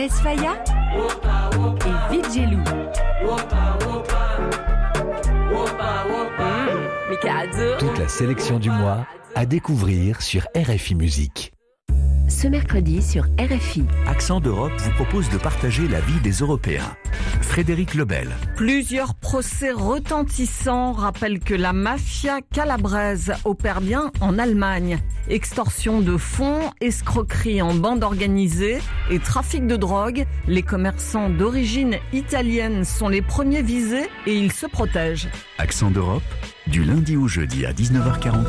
Thérèse Faya et Vidjelou. Toute la sélection du mois à découvrir sur RFI Musique. Ce mercredi sur RFI. Accent d'Europe vous propose de partager la vie des Européens. Frédéric Lebel. Plusieurs procès retentissants rappellent que la mafia calabraise opère bien en Allemagne. Extorsion de fonds, escroquerie en bande organisée et trafic de drogue. Les commerçants d'origine italienne sont les premiers visés et ils se protègent. Accent d'Europe, du lundi au jeudi à 19h41.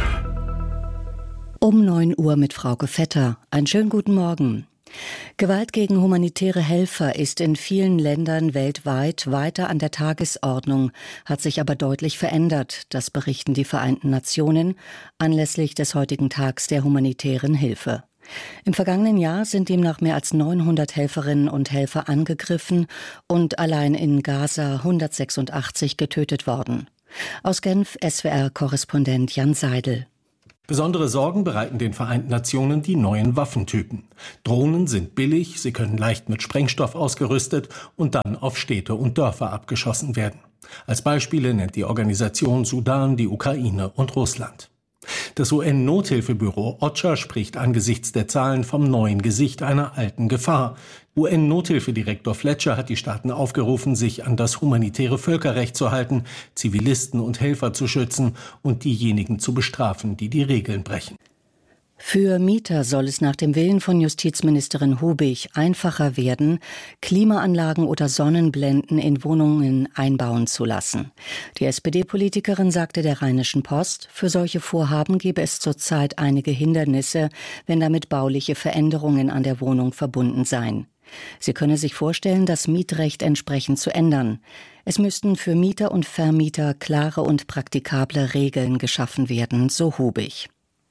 Um 9 Uhr mit Frauke Vetter. Einen schönen guten Morgen. Gewalt gegen humanitäre Helfer ist in vielen Ländern weltweit weiter an der Tagesordnung, hat sich aber deutlich verändert. Das berichten die Vereinten Nationen anlässlich des heutigen Tags der humanitären Hilfe. Im vergangenen Jahr sind demnach mehr als 900 Helferinnen und Helfer angegriffen und allein in Gaza 186 getötet worden. Aus Genf SWR-Korrespondent Jan Seidel. Besondere Sorgen bereiten den Vereinten Nationen die neuen Waffentypen. Drohnen sind billig, sie können leicht mit Sprengstoff ausgerüstet und dann auf Städte und Dörfer abgeschossen werden. Als Beispiele nennt die Organisation Sudan, die Ukraine und Russland. Das UN-Nothilfebüro OCHA spricht angesichts der Zahlen vom neuen Gesicht einer alten Gefahr. UN-Nothilfedirektor Fletcher hat die Staaten aufgerufen, sich an das humanitäre Völkerrecht zu halten, Zivilisten und Helfer zu schützen und diejenigen zu bestrafen, die die Regeln brechen. Für Mieter soll es nach dem Willen von Justizministerin Hubig einfacher werden, Klimaanlagen oder Sonnenblenden in Wohnungen einbauen zu lassen. Die SPD-Politikerin sagte der Rheinischen Post, für solche Vorhaben gebe es zurzeit einige Hindernisse, wenn damit bauliche Veränderungen an der Wohnung verbunden seien. Sie könne sich vorstellen, das Mietrecht entsprechend zu ändern. Es müssten für Mieter und Vermieter klare und praktikable Regeln geschaffen werden, so Hubig.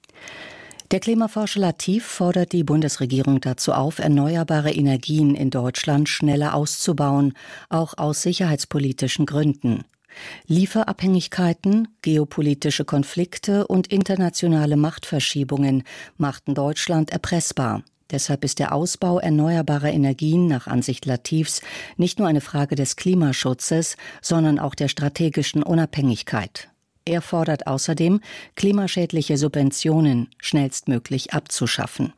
Der Klimaforscher Latif fordert die Bundesregierung dazu auf, erneuerbare Energien in Deutschland schneller auszubauen, auch aus sicherheitspolitischen Gründen. Lieferabhängigkeiten, geopolitische Konflikte und internationale Machtverschiebungen machten Deutschland erpressbar. Deshalb ist der Ausbau erneuerbarer Energien nach Ansicht Latifs nicht nur eine Frage des Klimaschutzes, sondern auch der strategischen Unabhängigkeit. Er fordert außerdem, klimaschädliche Subventionen schnellstmöglich abzuschaffen.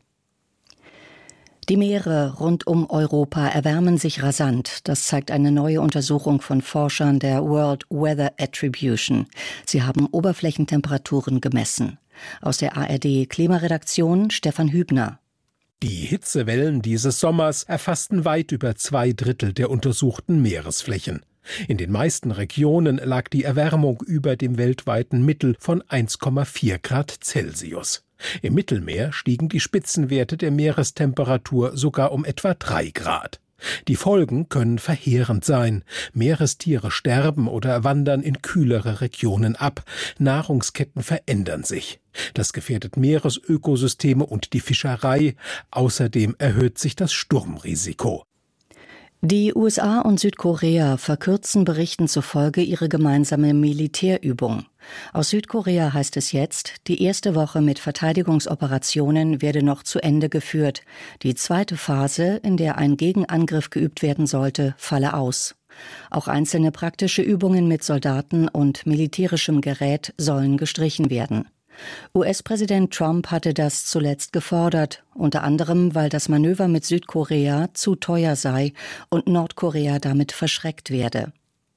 Die Meere rund um Europa erwärmen sich rasant. Das zeigt eine neue Untersuchung von Forschern der World Weather Attribution. Sie haben Oberflächentemperaturen gemessen. Aus der ARD-Klimaredaktion Stefan Hübner. Die Hitzewellen dieses Sommers erfassten weit über 2/3 der untersuchten Meeresflächen. In den meisten Regionen lag die Erwärmung über dem weltweiten Mittel von 1,4 Grad Celsius. Im Mittelmeer stiegen die Spitzenwerte der Meerestemperatur sogar um etwa 3 Grad. Die Folgen können verheerend sein. Meerestiere sterben oder wandern in kühlere Regionen ab. Nahrungsketten verändern sich. Das gefährdet Meeresökosysteme und die Fischerei. Außerdem erhöht sich das Sturmrisiko. Die USA und Südkorea verkürzen Berichten zufolge ihre gemeinsame Militärübung. Aus Südkorea heißt es jetzt, die erste Woche mit Verteidigungsoperationen werde noch zu Ende geführt. Die zweite Phase, in der ein Gegenangriff geübt werden sollte, falle aus. Auch einzelne praktische Übungen mit Soldaten und militärischem Gerät sollen gestrichen werden. US-Präsident Trump hatte das zuletzt gefordert, unter anderem, weil das Manöver mit Südkorea zu teuer sei und Nordkorea damit verschreckt werde.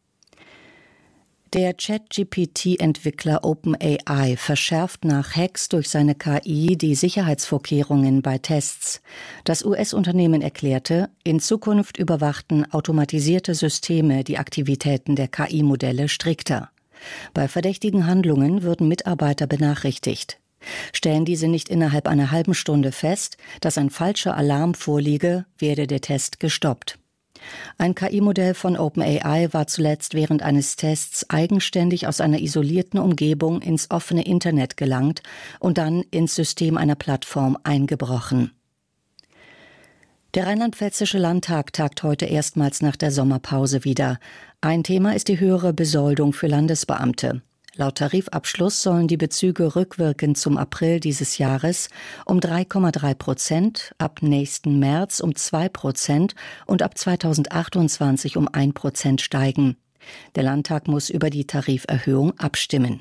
Der ChatGPT-Entwickler OpenAI verschärft nach Hacks durch seine KI die Sicherheitsvorkehrungen bei Tests. Das US-Unternehmen erklärte, in Zukunft überwachten automatisierte Systeme die Aktivitäten der KI-Modelle strikter. Bei verdächtigen Handlungen würden Mitarbeiter benachrichtigt. Stellen diese nicht innerhalb einer halben Stunde fest, dass ein falscher Alarm vorliege, werde der Test gestoppt. Ein KI-Modell von OpenAI war zuletzt während eines Tests eigenständig aus einer isolierten Umgebung ins offene Internet gelangt und dann ins System einer Plattform eingebrochen. Der Rheinland-Pfälzische Landtag tagt heute erstmals nach der Sommerpause wieder. Ein Thema ist die höhere Besoldung für Landesbeamte. Laut Tarifabschluss sollen die Bezüge rückwirkend zum April dieses Jahres um 3,3%, ab nächsten März um 2% und ab 2028 um 1% steigen. Der Landtag muss über die Tariferhöhung abstimmen.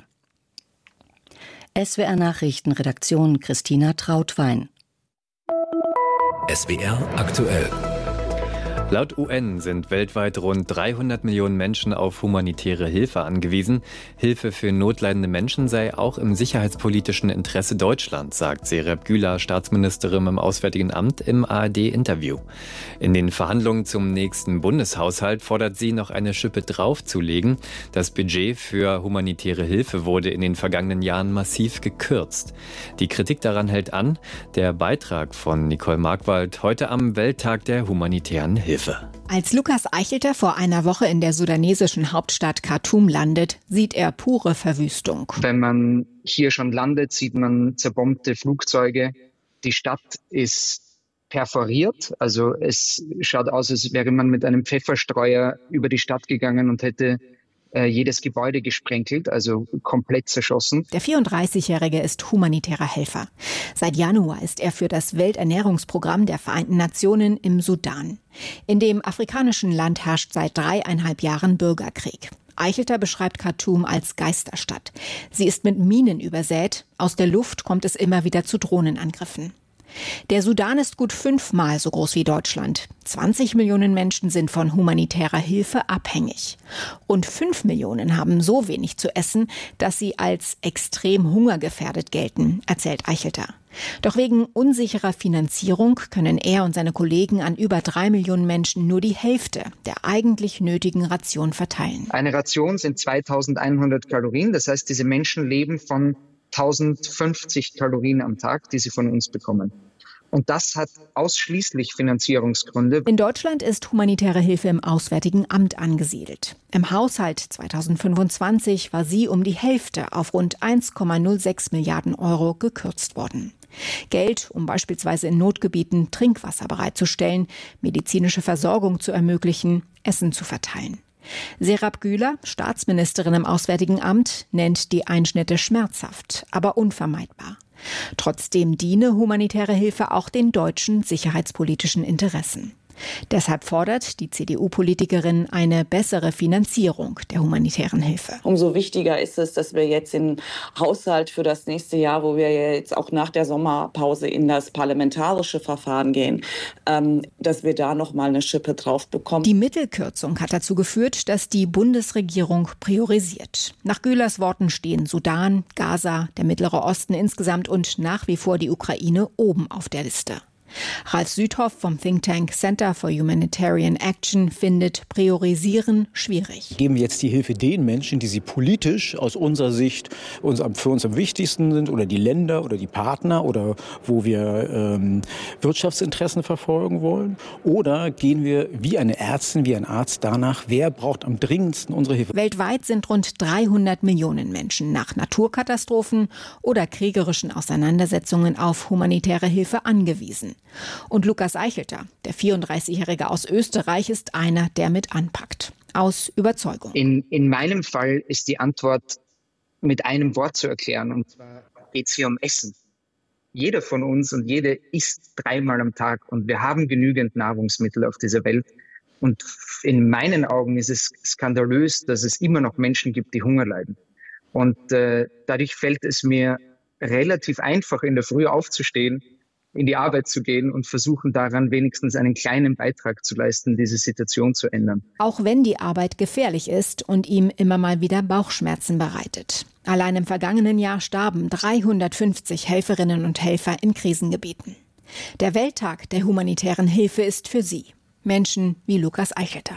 SWR Nachrichtenredaktion Christina Trautwein. SWR aktuell. Laut UN sind weltweit rund 300 Millionen Menschen auf humanitäre Hilfe angewiesen. Hilfe für notleidende Menschen sei auch im sicherheitspolitischen Interesse Deutschlands, sagt Serap Güler, Staatsministerin im Auswärtigen Amt, im ARD-Interview. In den Verhandlungen zum nächsten Bundeshaushalt fordert sie, noch eine Schippe draufzulegen. Das Budget für humanitäre Hilfe wurde in den vergangenen Jahren massiv gekürzt. Die Kritik daran hält an. Der Beitrag von Nicole Markwald heute am Welttag der humanitären Hilfe. Als Lukas Eichelter vor einer Woche in der sudanesischen Hauptstadt Khartoum landet, sieht er pure Verwüstung. Wenn man hier schon landet, sieht man zerbombte Flugzeuge. Die Stadt ist perforiert, also es schaut aus, als wäre man mit einem Pfefferstreuer über die Stadt gegangen und hätte jedes Gebäude gesprenkelt, also komplett zerschossen. Der 34-Jährige ist humanitärer Helfer. Seit Januar ist er für das Welternährungsprogramm der Vereinten Nationen im Sudan. In dem afrikanischen Land herrscht seit 3,5 Jahren Bürgerkrieg. Eichelter beschreibt Khartoum als Geisterstadt. Sie ist mit Minen übersät. Aus der Luft kommt es immer wieder zu Drohnenangriffen. Der Sudan ist gut 5-mal so groß wie Deutschland. 20 Millionen Menschen sind von humanitärer Hilfe abhängig. Rund 5 Millionen haben so wenig zu essen, dass sie als extrem hungergefährdet gelten, erzählt Eichelter. Doch wegen unsicherer Finanzierung können er und seine Kollegen an über 3 Millionen Menschen nur die Hälfte der eigentlich nötigen Ration verteilen. Eine Ration sind 2100 Kalorien. Das heißt, diese Menschen leben von 1050 Kalorien am Tag, die sie von uns bekommen. Und das hat ausschließlich Finanzierungsgründe. In Deutschland ist humanitäre Hilfe im Auswärtigen Amt angesiedelt. Im Haushalt 2025 war sie um die Hälfte auf rund 1,06 Milliarden Euro gekürzt worden. Geld, um beispielsweise in Notgebieten Trinkwasser bereitzustellen, medizinische Versorgung zu ermöglichen, Essen zu verteilen. Serap Güler, Staatsministerin im Auswärtigen Amt, nennt die Einschnitte schmerzhaft, aber unvermeidbar. Trotzdem diene humanitäre Hilfe auch den deutschen sicherheitspolitischen Interessen. Deshalb fordert die CDU-Politikerin eine bessere Finanzierung der humanitären Hilfe. Umso wichtiger ist es, dass wir jetzt den Haushalt für das nächste Jahr, wo wir jetzt auch nach der Sommerpause in das parlamentarische Verfahren gehen, dass wir da noch mal eine Schippe drauf bekommen. Die Mittelkürzung hat dazu geführt, dass die Bundesregierung priorisiert. Nach Gülers Worten stehen Sudan, Gaza, der Mittlere Osten insgesamt und nach wie vor die Ukraine oben auf der Liste. Ralf Südhoff vom Think Tank Center for Humanitarian Action findet Priorisieren schwierig. Geben wir jetzt die Hilfe den Menschen, die sie politisch aus unserer Sicht für uns am wichtigsten sind, oder die Länder oder die Partner oder wo wir Wirtschaftsinteressen verfolgen wollen? Oder gehen wir wie eine Ärztin, wie ein Arzt danach, wer braucht am dringendsten unsere Hilfe? Weltweit sind rund 300 Millionen Menschen nach Naturkatastrophen oder kriegerischen Auseinandersetzungen auf humanitäre Hilfe angewiesen. Und Lukas Eichelter, der 34-Jährige aus Österreich, ist einer, der mit anpackt. Aus Überzeugung. In meinem Fall ist die Antwort mit einem Wort zu erklären. Und zwar geht es hier um Essen. Jeder von uns und jede isst 3-mal am Tag. Und wir haben genügend Nahrungsmittel auf dieser Welt. Und in meinen Augen ist es skandalös, dass es immer noch Menschen gibt, die Hunger leiden. Und dadurch fällt es mir relativ einfach, in der Früh aufzustehen, in die Arbeit zu gehen und versuchen daran wenigstens einen kleinen Beitrag zu leisten, diese Situation zu ändern. Auch wenn die Arbeit gefährlich ist und ihm immer mal wieder Bauchschmerzen bereitet. Allein im vergangenen Jahr starben 350 Helferinnen und Helfer in Krisengebieten. Der Welttag der humanitären Hilfe ist für sie Menschen wie Lukas Eichelter.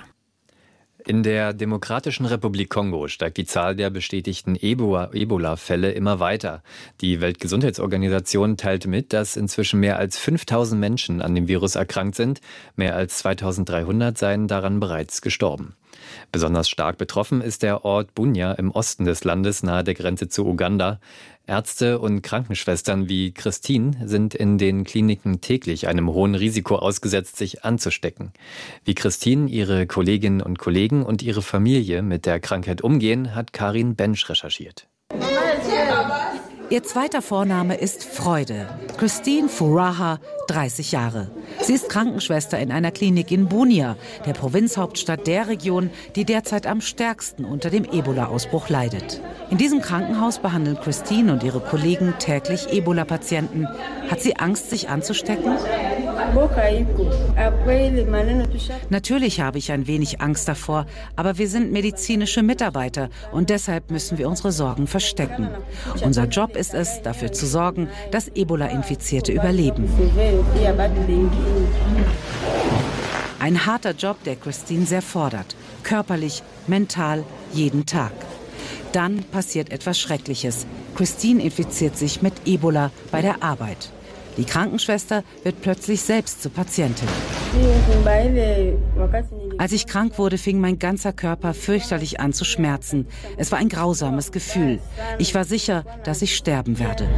In der Demokratischen Republik Kongo steigt die Zahl der bestätigten Ebola-Fälle immer weiter. Die Weltgesundheitsorganisation teilt mit, dass inzwischen mehr als 5000 Menschen an dem Virus erkrankt sind. Mehr als 2300 seien daran bereits gestorben. Besonders stark betroffen ist der Ort Bunia im Osten des Landes nahe der Grenze zu Uganda. Ärzte und Krankenschwestern wie Christine sind in den Kliniken täglich einem hohen Risiko ausgesetzt, sich anzustecken. Wie Christine, ihre Kolleginnen und Kollegen und ihre Familie mit der Krankheit umgehen, hat Karin Bensch recherchiert. Ihr zweiter Vorname ist Freude. Christine Furaha, 30 Jahre. Sie ist Krankenschwester in einer Klinik in Bunia, der Provinzhauptstadt der Region, die derzeit am stärksten unter dem Ebola-Ausbruch leidet. In diesem Krankenhaus behandeln Christine und ihre Kollegen täglich Ebola-Patienten. Hat sie Angst, sich anzustecken? Natürlich habe ich ein wenig Angst davor, aber wir sind medizinische Mitarbeiter und deshalb müssen wir unsere Sorgen verstecken. Unser Job ist es, dafür zu sorgen, dass Ebola-Infizierte überleben. Ein harter Job, der Christine sehr fordert. Körperlich, mental, jeden Tag. Dann passiert etwas Schreckliches. Christine infiziert sich mit Ebola bei der Arbeit. Die Krankenschwester wird plötzlich selbst zur Patientin. Als ich krank wurde, fing mein ganzer Körper fürchterlich an zu schmerzen. Es war ein grausames Gefühl. Ich war sicher, dass ich sterben werde.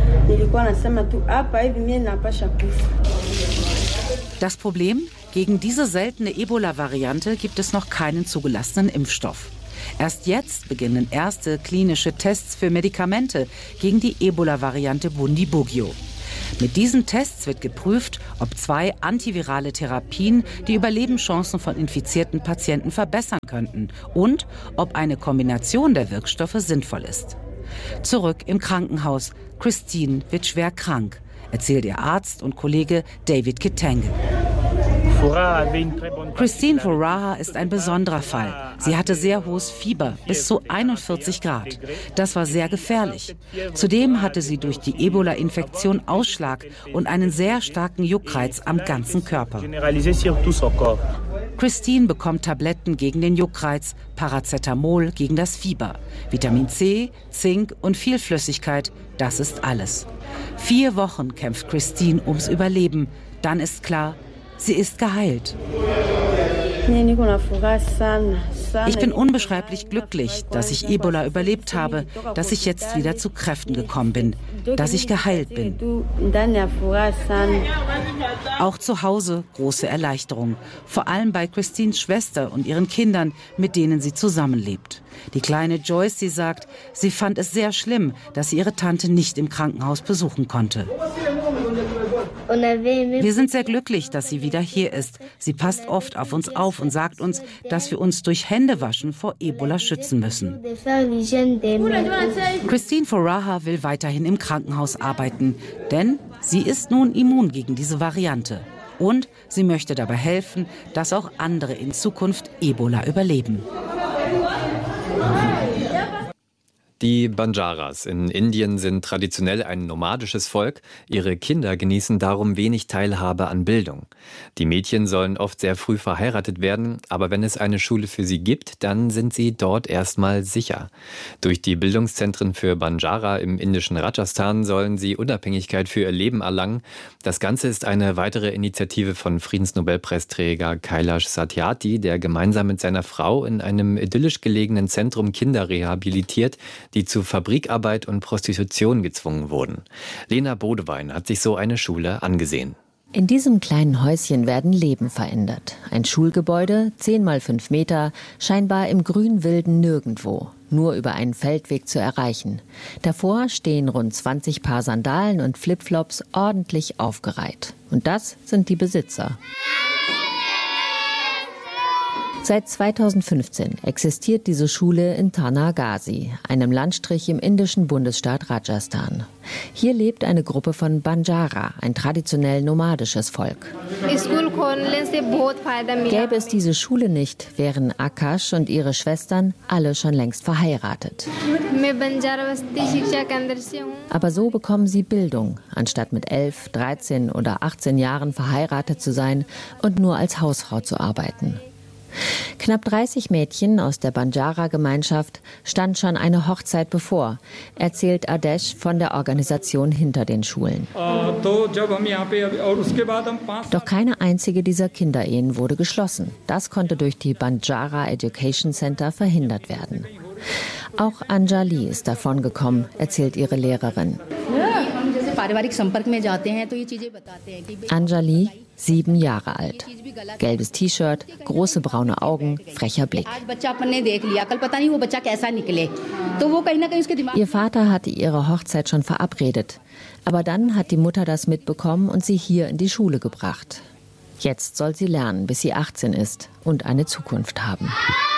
Das Problem? Gegen diese seltene Ebola-Variante gibt es noch keinen zugelassenen Impfstoff. Erst jetzt beginnen erste klinische Tests für Medikamente gegen die Ebola-Variante Bundibugyo. Mit diesen Tests wird geprüft, ob 2 antivirale Therapien die Überlebenschancen von infizierten Patienten verbessern könnten und ob eine Kombination der Wirkstoffe sinnvoll ist. Zurück im Krankenhaus. Christine wird schwer krank, erzählt ihr Arzt und Kollege David Kitenge. Christine Furaha ist ein besonderer Fall. Sie hatte sehr hohes Fieber, bis zu 41 Grad. Das war sehr gefährlich. Zudem hatte sie durch die Ebola-Infektion Ausschlag und einen sehr starken Juckreiz am ganzen Körper. Christine bekommt Tabletten gegen den Juckreiz, Paracetamol gegen das Fieber, Vitamin C, Zink und viel Flüssigkeit, das ist alles. 4 Wochen kämpft Christine ums Überleben. Dann ist klar, sie ist geheilt. Ich bin unbeschreiblich glücklich, dass ich Ebola überlebt habe, dass ich jetzt wieder zu Kräften gekommen bin, dass ich geheilt bin. Auch zu Hause große Erleichterung, vor allem bei Christines Schwester und ihren Kindern, mit denen sie zusammenlebt. Die kleine Joyce, sie sagt, sie fand es sehr schlimm, dass sie ihre Tante nicht im Krankenhaus besuchen konnte. Wir sind sehr glücklich, dass sie wieder hier ist. Sie passt oft auf uns auf und sagt uns, dass wir uns durch Händewaschen vor Ebola schützen müssen. Christine Furaha will weiterhin im Krankenhaus arbeiten, denn sie ist nun immun gegen diese Variante. Und sie möchte dabei helfen, dass auch andere in Zukunft Ebola überleben. Die Banjaras in Indien sind traditionell ein nomadisches Volk. Ihre Kinder genießen darum wenig Teilhabe an Bildung. Die Mädchen sollen oft sehr früh verheiratet werden, aber wenn es eine Schule für sie gibt, dann sind sie dort erstmal sicher. Durch die Bildungszentren für Banjara im indischen Rajasthan sollen sie Unabhängigkeit für ihr Leben erlangen. Das Ganze ist eine weitere Initiative von Friedensnobelpreisträger Kailash Satyarthi, der gemeinsam mit seiner Frau in einem idyllisch gelegenen Zentrum Kinder rehabilitiert, die zu Fabrikarbeit und Prostitution gezwungen wurden. Lena Bodewein hat sich so eine Schule angesehen. In diesem kleinen Häuschen werden Leben verändert. Ein Schulgebäude, 10 mal 5 Meter, scheinbar im grün-wilden Nirgendwo, nur über einen Feldweg zu erreichen. Davor stehen rund 20 Paar Sandalen und Flipflops ordentlich aufgereiht. Und das sind die Besitzer. Seit 2015 existiert diese Schule in Tanagazi, einem Landstrich im indischen Bundesstaat Rajasthan. Hier lebt eine Gruppe von Banjara, ein traditionell nomadisches Volk. Gäbe es diese Schule nicht, wären Akash und ihre Schwestern alle schon längst verheiratet. Aber so bekommen sie Bildung, anstatt mit 11, 13 oder 18 Jahren verheiratet zu sein und nur als Hausfrau zu arbeiten. Knapp 30 Mädchen aus der Banjara-Gemeinschaft stand schon eine Hochzeit bevor, erzählt Adesh von der Organisation hinter den Schulen. Doch keine einzige dieser Kinderehen wurde geschlossen. Das konnte durch die Banjara Education Center verhindert werden. Auch Anjali ist davongekommen, erzählt ihre Lehrerin. Anjali, 7 Jahre alt. Gelbes T-Shirt, große braune Augen, frecher Blick. Ihr Vater hatte ihre Hochzeit schon verabredet. Aber dann hat die Mutter das mitbekommen und sie hier in die Schule gebracht. Jetzt soll sie lernen, bis sie 18 ist und eine Zukunft haben.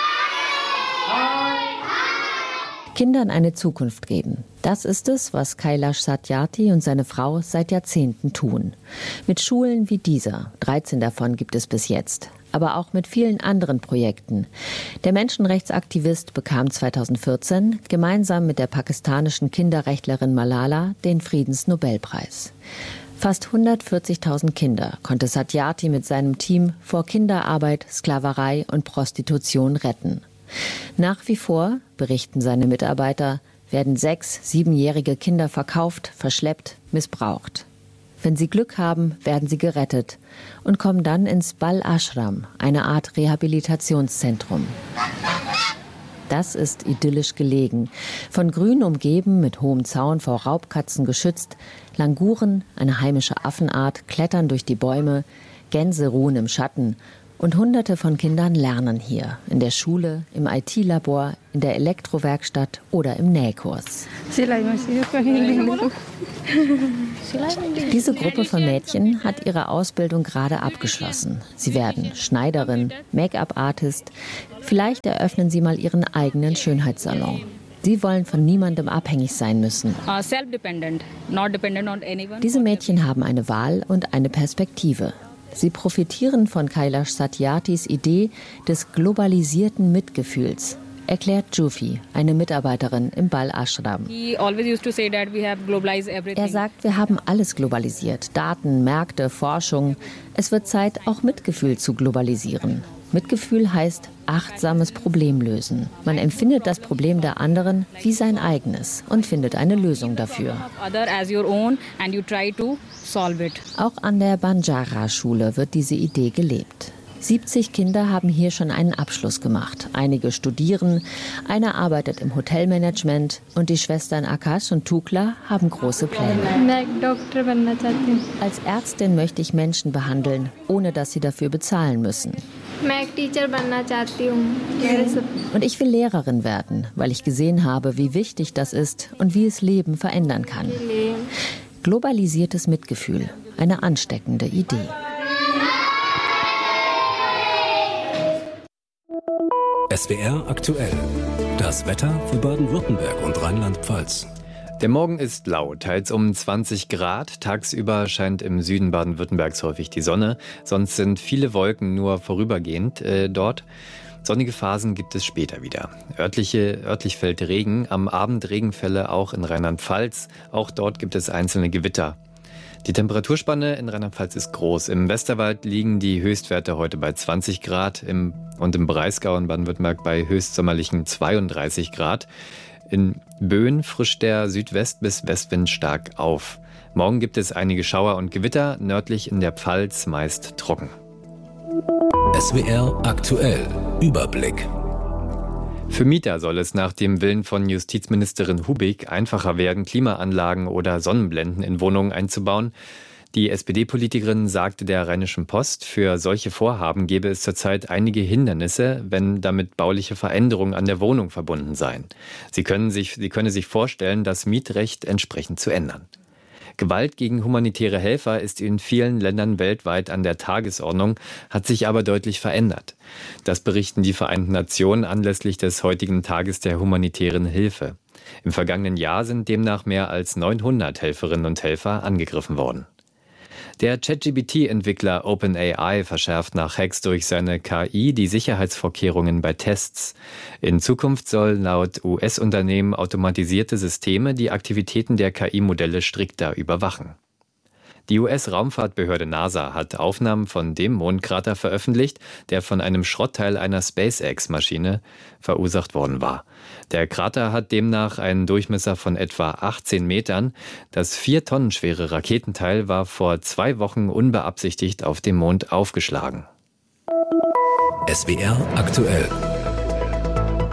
Kindern eine Zukunft geben. Das ist es, was Kailash Satyarthi und seine Frau seit Jahrzehnten tun. Mit Schulen wie dieser, 13 davon gibt es bis jetzt, aber auch mit vielen anderen Projekten. Der Menschenrechtsaktivist bekam 2014 gemeinsam mit der pakistanischen Kinderrechtlerin Malala den Friedensnobelpreis. Fast 140.000 Kinder konnte Satyarthi mit seinem Team vor Kinderarbeit, Sklaverei und Prostitution retten. Nach wie vor, berichten seine Mitarbeiter, werden 6-, 7-jährige Kinder verkauft, verschleppt, missbraucht. Wenn sie Glück haben, werden sie gerettet und kommen dann ins Bal Ashram, eine Art Rehabilitationszentrum. Das ist idyllisch gelegen, von Grün umgeben, mit hohem Zaun vor Raubkatzen geschützt. Languren, eine heimische Affenart, klettern durch die Bäume, Gänse ruhen im Schatten. Und Hunderte von Kindern lernen hier, in der Schule, im IT-Labor, in der Elektrowerkstatt oder im Nähkurs. Diese Gruppe von Mädchen hat ihre Ausbildung gerade abgeschlossen. Sie werden Schneiderin, Make-up-Artist. Vielleicht eröffnen sie mal ihren eigenen Schönheitssalon. Sie wollen von niemandem abhängig sein müssen. Diese Mädchen haben eine Wahl und eine Perspektive. Sie profitieren von Kailash Satyarthis Idee des globalisierten Mitgefühls, erklärt Jufi, eine Mitarbeiterin im Bal Ashram. Er sagt, wir haben alles globalisiert. Daten, Märkte, Forschung. Es wird Zeit, auch Mitgefühl zu globalisieren. Mitgefühl heißt achtsames Problemlösen. Man empfindet das Problem der anderen wie sein eigenes und findet eine Lösung dafür. Auch an der Banjara-Schule wird diese Idee gelebt. 70 Kinder haben hier schon einen Abschluss gemacht. Einige studieren, einer arbeitet im Hotelmanagement und die Schwestern Akash und Tukla haben große Pläne. Als Ärztin möchte ich Menschen behandeln, ohne dass sie dafür bezahlen müssen. Und ich will Lehrerin werden, weil ich gesehen habe, wie wichtig das ist und wie es Leben verändern kann. Globalisiertes Mitgefühl, eine ansteckende Idee. SWR aktuell. Das Wetter für Baden-Württemberg und Rheinland-Pfalz. Der Morgen ist lau, teils um 20 Grad. Tagsüber scheint im Süden Baden-Württembergs häufig die Sonne. Sonst sind viele Wolken nur vorübergehend dort. Sonnige Phasen gibt es später wieder. Örtlich fällt Regen, am Abend Regenfälle auch in Rheinland-Pfalz. Auch dort gibt es einzelne Gewitter. Die Temperaturspanne in Rheinland-Pfalz ist groß. Im Westerwald liegen die Höchstwerte heute bei 20 Grad und im Breisgau in Baden-Württemberg bei höchstsommerlichen 32 Grad. In Böen frischt der Südwest- bis Westwind stark auf. Morgen gibt es einige Schauer und Gewitter, nördlich in der Pfalz meist trocken. SWR aktuell. Überblick. Für Mieter soll es nach dem Willen von Justizministerin Hubig einfacher werden, Klimaanlagen oder Sonnenblenden in Wohnungen einzubauen. Die SPD-Politikerin sagte der Rheinischen Post, für solche Vorhaben gäbe es zurzeit einige Hindernisse, wenn damit bauliche Veränderungen an der Wohnung verbunden seien. Sie könne sich vorstellen, das Mietrecht entsprechend zu ändern. Gewalt gegen humanitäre Helfer ist in vielen Ländern weltweit an der Tagesordnung, hat sich aber deutlich verändert. Das berichten die Vereinten Nationen anlässlich des heutigen Tages der humanitären Hilfe. Im vergangenen Jahr sind demnach mehr als 900 Helferinnen und Helfer angegriffen worden. Der ChatGPT-Entwickler OpenAI verschärft nach Hacks durch seine KI die Sicherheitsvorkehrungen bei Tests. In Zukunft sollen laut US-Unternehmen automatisierte Systeme die Aktivitäten der KI-Modelle strikter überwachen. Die US-Raumfahrtbehörde NASA hat Aufnahmen von dem Mondkrater veröffentlicht, der von einem Schrottteil einer SpaceX-Maschine verursacht worden war. Der Krater hat demnach einen Durchmesser von etwa 18 Metern. Das 4 Tonnen schwere Raketenteil war vor 2 Wochen unbeabsichtigt auf dem Mond aufgeschlagen. SWR aktuell.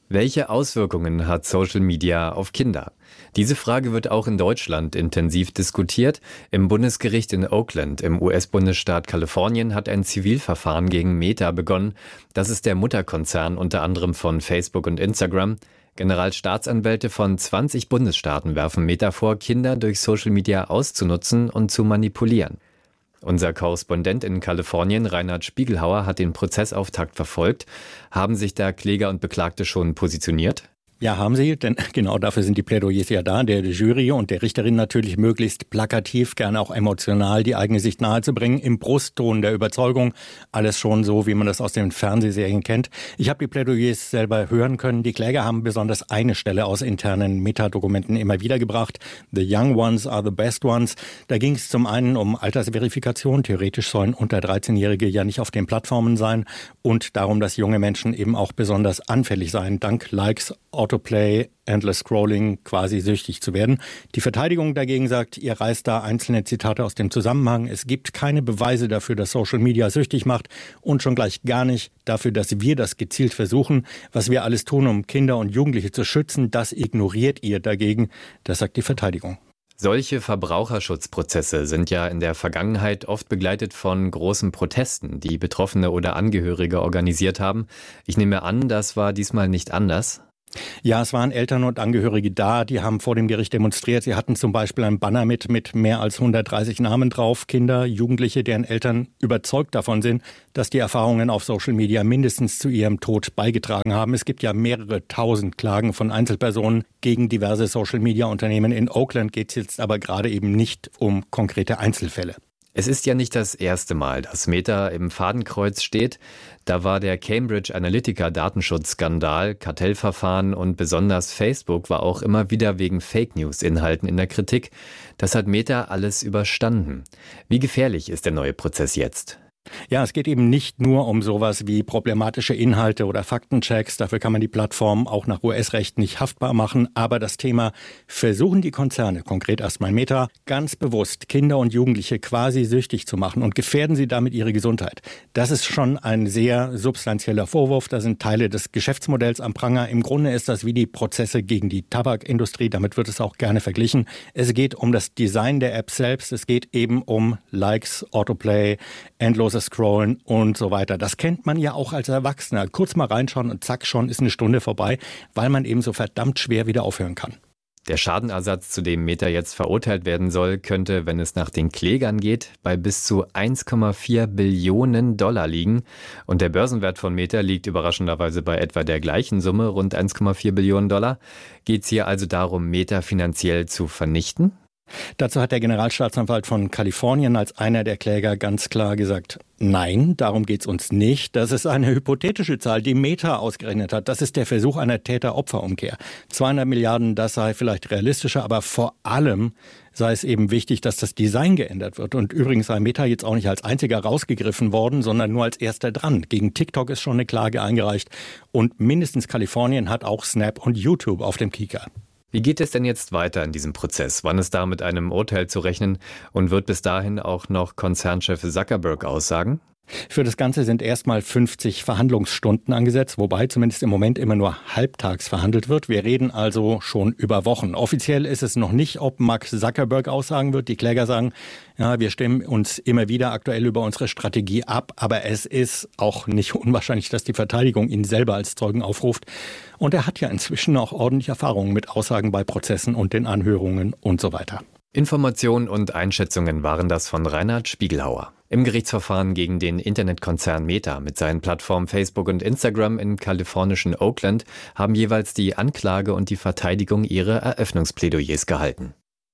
Welche Auswirkungen hat Social Media auf Kinder? Diese Frage wird auch in Deutschland intensiv diskutiert. Im Bundesgericht in Oakland im US-Bundesstaat Kalifornien hat ein Zivilverfahren gegen Meta begonnen. Das ist der Mutterkonzern unter anderem von Facebook und Instagram. Generalstaatsanwälte von 20 Bundesstaaten werfen Meta vor, Kinder durch Social Media auszunutzen und zu manipulieren. Unser Korrespondent in Kalifornien, Reinhard Spiegelhauer, hat den Prozessauftakt verfolgt. Haben sich da Kläger und Beklagte schon positioniert? Ja, haben sie, denn genau dafür sind die Plädoyers ja da, der Jury und der Richterin natürlich möglichst plakativ, gerne auch emotional die eigene Sicht nahezubringen, im Brustton der Überzeugung, alles schon so, wie man das aus den Fernsehserien kennt. Ich habe die Plädoyers selber hören können. Die Kläger haben besonders eine Stelle aus internen Metadokumenten immer wieder gebracht. The young ones are the best ones. Da ging es zum einen um Altersverifikation. Theoretisch sollen unter 13-Jährige ja nicht auf den Plattformen sein und darum, dass junge Menschen eben auch besonders anfällig seien, dank Likes, Autoplay, Endless Scrolling, quasi süchtig zu werden. Die Verteidigung dagegen sagt, ihr reißt da einzelne Zitate aus dem Zusammenhang. Es gibt keine Beweise dafür, dass Social Media süchtig macht und schon gleich gar nicht dafür, dass wir das gezielt versuchen. Was wir alles tun, um Kinder und Jugendliche zu schützen, das ignoriert ihr dagegen. Das sagt die Verteidigung. Solche Verbraucherschutzprozesse sind ja in der Vergangenheit oft begleitet von großen Protesten, die Betroffene oder Angehörige organisiert haben. Ich nehme an, das war diesmal nicht anders. Ja, es waren Eltern und Angehörige da, die haben vor dem Gericht demonstriert. Sie hatten zum Beispiel ein Banner mit mehr als 130 Namen drauf. Kinder, Jugendliche, deren Eltern überzeugt davon sind, dass die Erfahrungen auf Social Media mindestens zu ihrem Tod beigetragen haben. Es gibt ja mehrere tausend Klagen von Einzelpersonen gegen diverse Social Media Unternehmen. In Oakland geht es jetzt aber gerade eben nicht um konkrete Einzelfälle. Es ist ja nicht das erste Mal, dass Meta im Fadenkreuz steht. Da war der Cambridge Analytica Datenschutzskandal, Kartellverfahren und besonders Facebook war auch immer wieder wegen Fake News Inhalten in der Kritik. Das hat Meta alles überstanden. Wie gefährlich ist der neue Prozess jetzt? Ja, es geht eben nicht nur um sowas wie problematische Inhalte oder Faktenchecks. Dafür kann man die Plattform auch nach US-Recht nicht haftbar machen. Aber das Thema, versuchen die Konzerne, konkret erstmal Meta, ganz bewusst Kinder und Jugendliche quasi süchtig zu machen und gefährden sie damit ihre Gesundheit. Das ist schon ein sehr substanzieller Vorwurf. Da sind Teile des Geschäftsmodells am Pranger. Im Grunde ist das wie die Prozesse gegen die Tabakindustrie. Damit wird es auch gerne verglichen. Es geht um das Design der App selbst. Es geht eben um Likes, Autoplay, endloses Scrollen und so weiter. Das kennt man ja auch als Erwachsener. Kurz mal reinschauen und zack, schon ist eine Stunde vorbei, weil man eben so verdammt schwer wieder aufhören kann. Der Schadenersatz, zu dem Meta jetzt verurteilt werden soll, könnte, wenn es nach den Klägern geht, bei bis zu 1,4 Billionen Dollar liegen. Und der Börsenwert von Meta liegt überraschenderweise bei etwa der gleichen Summe, rund 1,4 Billionen Dollar. Geht es hier also darum, Meta finanziell zu vernichten? Dazu hat der Generalstaatsanwalt von Kalifornien als einer der Kläger ganz klar gesagt, nein, darum geht's uns nicht. Das ist eine hypothetische Zahl, die Meta ausgerechnet hat. Das ist der Versuch einer Täter-Opfer-Umkehr. 200 Milliarden, das sei vielleicht realistischer, aber vor allem sei es eben wichtig, dass das Design geändert wird. Und übrigens sei Meta jetzt auch nicht als einziger rausgegriffen worden, sondern nur als erster dran. Gegen TikTok ist schon eine Klage eingereicht und mindestens Kalifornien hat auch Snap und YouTube auf dem Kieker. Wie geht es denn jetzt weiter in diesem Prozess? Wann ist da mit einem Urteil zu rechnen? Und wird bis dahin auch noch Konzernchef Zuckerberg aussagen? Für das Ganze sind erstmal 50 Verhandlungsstunden angesetzt, wobei zumindest im Moment immer nur halbtags verhandelt wird. Wir reden also schon über Wochen. Offiziell ist es noch nicht, ob Mark Zuckerberg aussagen wird. Die Kläger sagen, ja, wir stimmen uns immer wieder aktuell über unsere Strategie ab, aber es ist auch nicht unwahrscheinlich, dass die Verteidigung ihn selber als Zeugen aufruft. Und er hat ja inzwischen auch ordentlich Erfahrungen mit Aussagen bei Prozessen und den Anhörungen und so weiter. Informationen und Einschätzungen waren das von Reinhard Spiegelhauer. Im Gerichtsverfahren gegen den Internetkonzern Meta mit seinen Plattformen Facebook und Instagram im kalifornischen Oakland haben jeweils die Anklage und die Verteidigung ihre Eröffnungsplädoyers gehalten.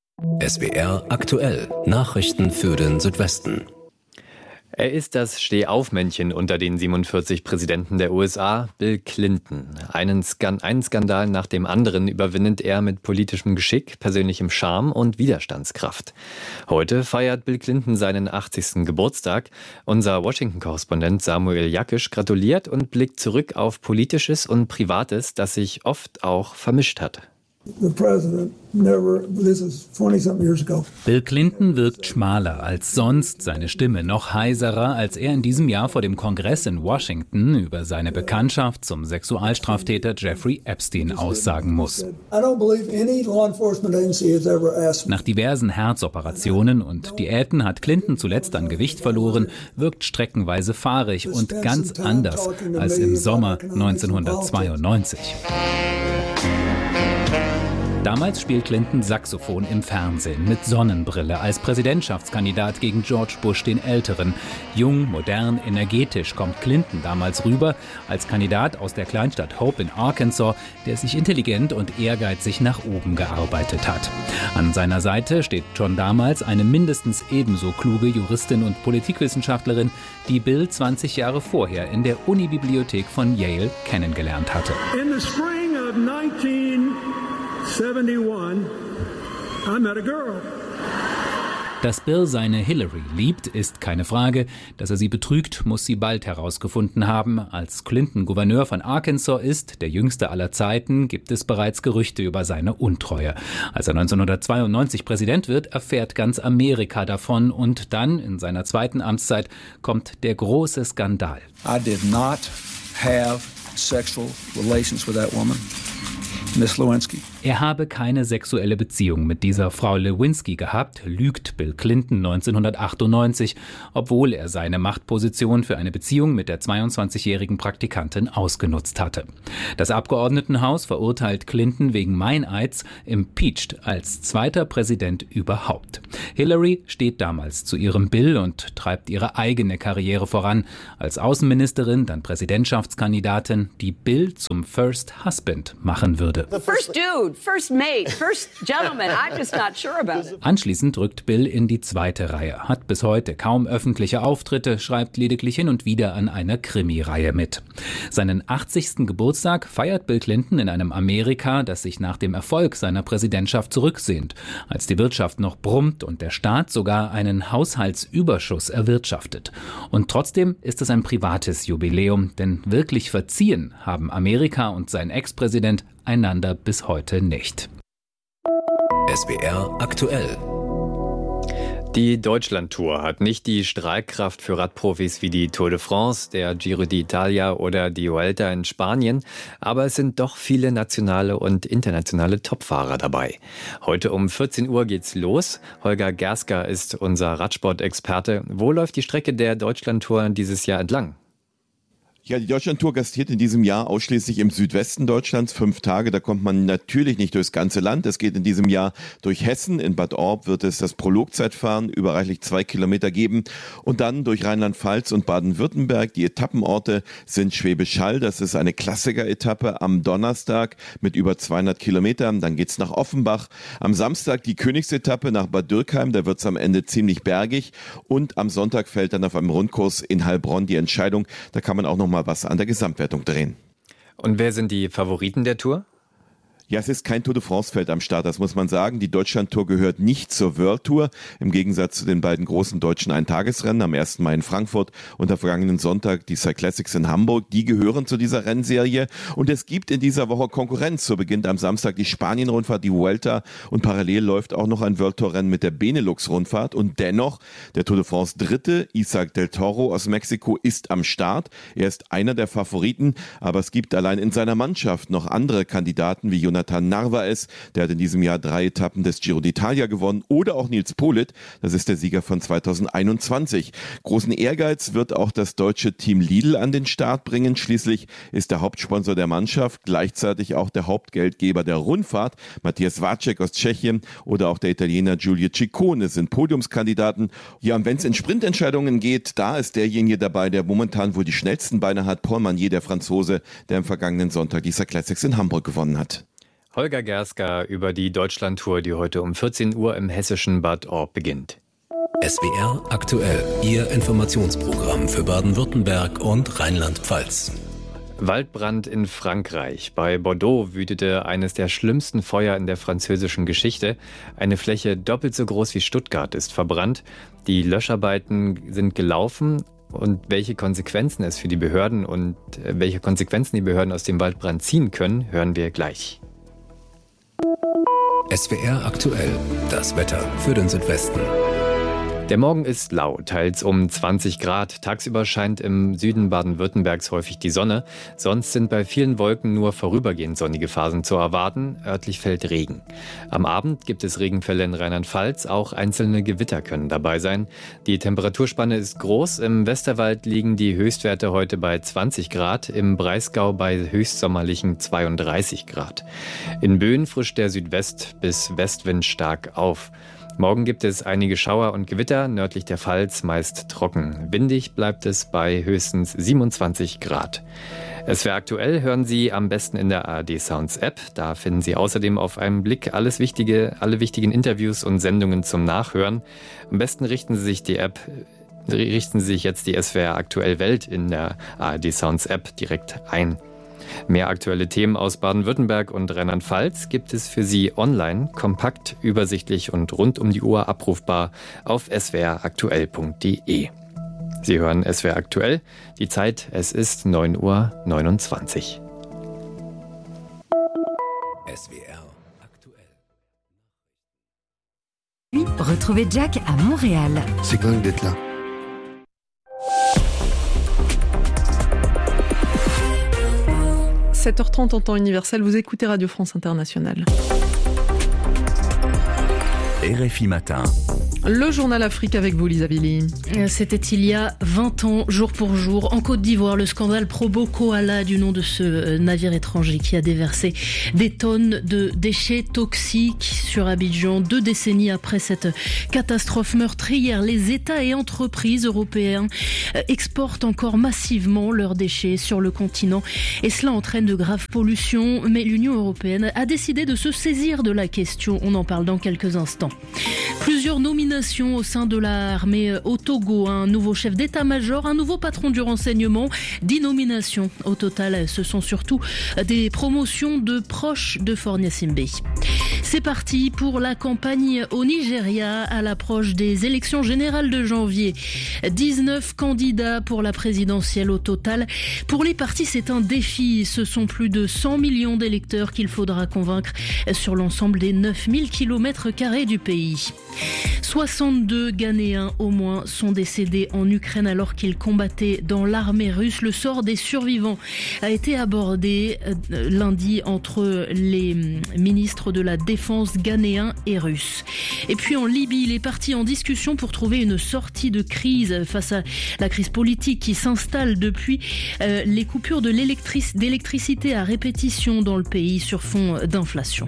SWR aktuell. Nachrichten für den Südwesten. Er ist das Stehaufmännchen unter den 47 Präsidenten der USA, Bill Clinton. Einen Skandal nach dem anderen überwindet er mit politischem Geschick, persönlichem Charme und Widerstandskraft. Heute feiert Bill Clinton seinen 80. Geburtstag. Unser Washington-Korrespondent Samuel Jakisch gratuliert und blickt zurück auf Politisches und Privates, das sich oft auch vermischt hat. Bill Clinton wirkt schmaler als sonst, seine Stimme noch heiserer, als er in diesem Jahr vor dem Kongress in Washington über seine Bekanntschaft zum Sexualstraftäter Jeffrey Epstein aussagen muss. Nach diversen Herzoperationen und Diäten hat Clinton zuletzt an Gewicht verloren, wirkt streckenweise fahrig und ganz anders als im Sommer 1992. Damals spielt Clinton Saxophon im Fernsehen mit Sonnenbrille als Präsidentschaftskandidat gegen George Bush den Älteren. Jung, modern, energetisch kommt Clinton damals rüber als Kandidat aus der Kleinstadt Hope in Arkansas, der sich intelligent und ehrgeizig nach oben gearbeitet hat. An seiner Seite steht schon damals eine mindestens ebenso kluge Juristin und Politikwissenschaftlerin, die Bill 20 Jahre vorher in der Unibibliothek von Yale kennengelernt hatte. In the spring of 1971, I met a girl. Dass Bill seine Hillary liebt, ist keine Frage. Dass er sie betrügt, muss sie bald herausgefunden haben. Als Clinton Gouverneur von Arkansas ist, der jüngste aller Zeiten, gibt es bereits Gerüchte über seine Untreue. Als er 1992 Präsident wird, erfährt ganz Amerika davon. Und dann, in seiner zweiten Amtszeit, kommt der große Skandal. I did not have sexual relations with that woman. Miss Lewinsky. Er habe keine sexuelle Beziehung mit dieser Frau Lewinsky gehabt, lügt Bill Clinton 1998, obwohl er seine Machtposition für eine Beziehung mit der 22-jährigen Praktikantin ausgenutzt hatte. Das Abgeordnetenhaus verurteilt Clinton wegen Meineids, impeached als zweiter Präsident überhaupt. Hillary steht damals zu ihrem Bill und treibt ihre eigene Karriere voran. Als Außenministerin, dann Präsidentschaftskandidatin, die Bill zum First Husband machen würde. The first dude, first mate, first gentleman, I'm just not sure about it. Anschließend rückt Bill in die zweite Reihe, hat bis heute kaum öffentliche Auftritte, schreibt lediglich hin und wieder an einer Krimireihe mit. Seinen 80. Geburtstag feiert Bill Clinton in einem Amerika, das sich nach dem Erfolg seiner Präsidentschaft zurücksehnt, als die Wirtschaft noch brummt und der Staat sogar einen Haushaltsüberschuss erwirtschaftet. Und trotzdem ist es ein privates Jubiläum, denn wirklich verziehen haben Amerika und sein Ex-Präsident einander bis heute nicht. SWR aktuell. Die Deutschlandtour hat nicht die Strahlkraft für Radprofis wie die Tour de France, der Giro d'Italia oder die Vuelta in Spanien, aber es sind doch viele nationale und internationale Topfahrer dabei. Heute um 14 Uhr geht's los. Holger Gersker ist unser Radsport-Experte. Wo läuft die Strecke der Deutschlandtour dieses Jahr entlang? Ja, die Deutschlandtour gastiert in diesem Jahr ausschließlich im Südwesten Deutschlands 5 Tage. Da kommt man natürlich nicht durchs ganze Land. Es geht in diesem Jahr durch Hessen. In Bad Orb wird es das Prologzeitfahren über reichlich 2 Kilometer geben. Und dann durch Rheinland-Pfalz und Baden-Württemberg. Die Etappenorte sind Schwäbisch Hall. Das ist eine Klassiker-Etappe am Donnerstag mit über 200 Kilometern. Dann geht's nach Offenbach. Am Samstag die Königsetappe nach Bad Dürkheim. Da wird's am Ende ziemlich bergig. Und am Sonntag fällt dann auf einem Rundkurs in Heilbronn die Entscheidung. Da kann man auch noch mal was an der Gesamtwertung drehen. Und wer sind die Favoriten der Tour? Ja, es ist kein Tour de France-Feld am Start, das muss man sagen. Die Deutschlandtour gehört nicht zur World Tour, im Gegensatz zu den beiden großen deutschen Eintagesrennen am 1. Mai in Frankfurt und am vergangenen Sonntag die Cyclassics in Hamburg. Die gehören zu dieser Rennserie und es gibt in dieser Woche Konkurrenz. So beginnt am Samstag die Spanien-Rundfahrt, die Vuelta und parallel läuft auch noch ein World Tour-Rennen mit der Benelux-Rundfahrt und dennoch der Tour de France Dritte, Isaac del Toro aus Mexiko, ist am Start. Er ist einer der Favoriten, aber es gibt allein in seiner Mannschaft noch andere Kandidaten wie Jonathan Narvaez, der hat in diesem Jahr 3 Etappen des Giro d'Italia gewonnen, oder auch Nils Politt, das ist der Sieger von 2021. Großen Ehrgeiz wird auch das deutsche Team Lidl an den Start bringen. Schließlich ist der Hauptsponsor der Mannschaft gleichzeitig auch der Hauptgeldgeber der Rundfahrt. Matthias Wacek aus Tschechien oder auch der Italiener Giulio Ciccone sind Podiumskandidaten. Ja, und wenn es in Sprintentscheidungen geht, da ist derjenige dabei, der momentan wohl die schnellsten Beine hat, Paul Magnier, der Franzose, der am vergangenen Sonntag die Cyclassics in Hamburg gewonnen hat. Holger Gersker über die Deutschlandtour, die heute um 14 Uhr im hessischen Bad Orb beginnt. SWR aktuell, Ihr Informationsprogramm für Baden-Württemberg und Rheinland-Pfalz. Waldbrand in Frankreich. Bei Bordeaux wütete eines der schlimmsten Feuer in der französischen Geschichte. Eine Fläche doppelt so groß wie Stuttgart ist verbrannt. Die Löscharbeiten sind gelaufen. Und welche Konsequenzen es für die Behörden und welche Konsequenzen die Behörden aus dem Waldbrand ziehen können, hören wir gleich. SWR aktuell, das Wetter für den Südwesten. Der Morgen ist lau, teils um 20 Grad. Tagsüber scheint im Süden Baden-Württembergs häufig die Sonne. Sonst sind bei vielen Wolken nur vorübergehend sonnige Phasen zu erwarten. Örtlich fällt Regen. Am Abend gibt es Regenfälle in Rheinland-Pfalz. Auch einzelne Gewitter können dabei sein. Die Temperaturspanne ist groß. Im Westerwald liegen die Höchstwerte heute bei 20 Grad. Im Breisgau bei höchstsommerlichen 32 Grad. In Böen frischt der Südwest- bis Westwind stark auf. Morgen gibt es einige Schauer und Gewitter, nördlich der Pfalz meist trocken. Windig bleibt es bei höchstens 27 Grad. SWR aktuell hören Sie am besten in der ARD Sounds App. Da finden Sie außerdem auf einen Blick alle wichtigen Interviews und Sendungen zum Nachhören. Am besten richten Sie sich jetzt die SWR aktuell Welt in der ARD Sounds App direkt ein. Mehr aktuelle Themen aus Baden-Württemberg und Rheinland-Pfalz gibt es für Sie online, kompakt, übersichtlich und rund um die Uhr abrufbar auf swraktuell.de. Sie hören SWR aktuell. Die Zeit, es ist 9:29 Uhr. SWR aktuell. Retrouvez Jack à Montréal. C'est dingue d'être là. « 7h30 en temps universel, vous écoutez Radio France Internationale. RFI Matin. Le journal Afrique avec vous, Lisa Billy. C'était il y a 20 ans, jour pour jour, en Côte d'Ivoire, le scandale Probo Koala, du nom de ce navire étranger qui a déversé des tonnes de déchets toxiques sur Abidjan. 2 décennies après cette catastrophe meurtrière, les États et entreprises européens exportent encore massivement leurs déchets sur le continent. Et cela entraîne de graves pollutions. Mais l'Union européenne a décidé de se saisir de la question. On en parle dans quelques instants. Plusieurs nominations au sein de l'armée au Togo, un nouveau chef d'état-major, un nouveau patron du renseignement, 10 nominations. Au total, ce sont surtout des promotions de proches de Faure Gnassingbé. C'est parti pour la campagne au Nigeria à l'approche des élections générales de janvier. 19 candidats pour la présidentielle au total. Pour les partis, c'est un défi. Ce sont plus de 100 millions d'électeurs qu'il faudra convaincre sur l'ensemble des 9000 km² du pays. 62 Ghanéens au moins sont décédés en Ukraine alors qu'ils combattaient dans l'armée russe. Le sort des survivants a été abordé lundi entre les ministres de la Défense ghanéens et russes. Et puis en Libye, les partis en discussion pour trouver une sortie de crise face à la crise politique qui s'installe depuis les coupures d'électricité à répétition dans le pays sur fond d'inflation.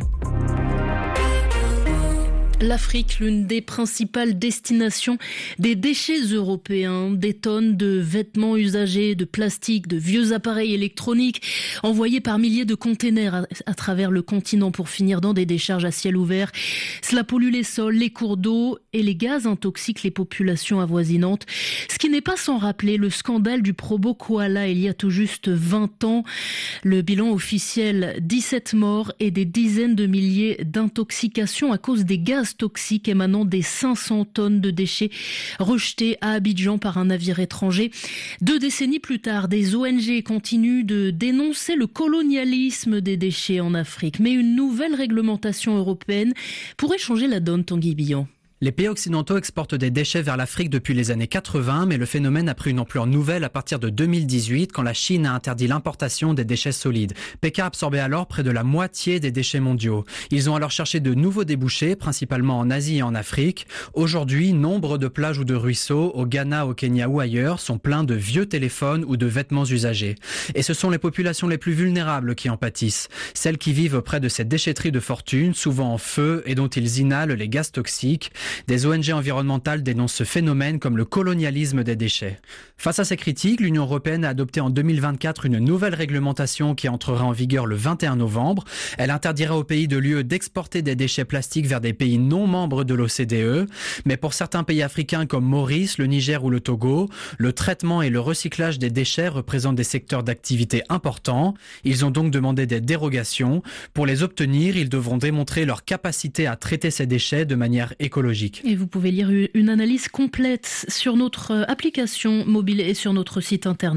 L'Afrique, l'une des principales destinations des déchets européens, des tonnes de vêtements usagés, de plastique, de vieux appareils électroniques envoyés par milliers de containers à travers le continent pour finir dans des décharges à ciel ouvert. Cela pollue les sols, les cours d'eau et les gaz intoxiquent les populations avoisinantes. Ce qui n'est pas sans rappeler le scandale du Probo Koala il y a tout juste 20 ans. Le bilan officiel, 17 morts et des dizaines de milliers d'intoxications à cause des gaz toxiques émanant des 500 tonnes de déchets rejetés à Abidjan par un navire étranger. 2 décennies plus tard, des ONG continuent de dénoncer le colonialisme des déchets en Afrique. Mais une nouvelle réglementation européenne pourrait changer la donne, Tanguy Billon. Les pays occidentaux exportent des déchets vers l'Afrique depuis les années 80, mais le phénomène a pris une ampleur nouvelle à partir de 2018, quand la Chine a interdit l'importation des déchets solides. Pékin absorbait alors près de la moitié des déchets mondiaux. Ils ont alors cherché de nouveaux débouchés, principalement en Asie et en Afrique. Aujourd'hui, nombre de plages ou de ruisseaux, au Ghana, au Kenya ou ailleurs, sont pleins de vieux téléphones ou de vêtements usagés. Et ce sont les populations les plus vulnérables qui en pâtissent. Celles qui vivent près de ces déchetteries de fortune, souvent en feu et dont ils inhalent les gaz toxiques. Des ONG environnementales dénoncent ce phénomène comme le colonialisme des déchets. Face à ces critiques, l'Union européenne a adopté en 2024 une nouvelle réglementation qui entrera en vigueur le 21 novembre. Elle interdira aux pays de l'UE d'exporter des déchets plastiques vers des pays non membres de l'OCDE. Mais pour certains pays africains comme Maurice, le Niger ou le Togo, le traitement et le recyclage des déchets représentent des secteurs d'activité importants. Ils ont donc demandé des dérogations. Pour les obtenir, ils devront démontrer leur capacité à traiter ces déchets de manière écologique. Et vous pouvez lire une analyse complète sur notre application mobile et sur notre site internet.